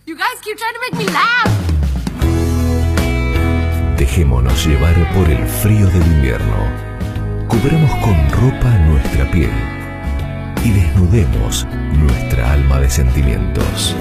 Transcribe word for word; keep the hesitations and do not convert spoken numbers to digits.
You guys keep trying to make me laugh. Dejémonos llevar por el frío del invierno. Cubramos con ropa nuestra piel y desnudemos nuestra alma de sentimientos.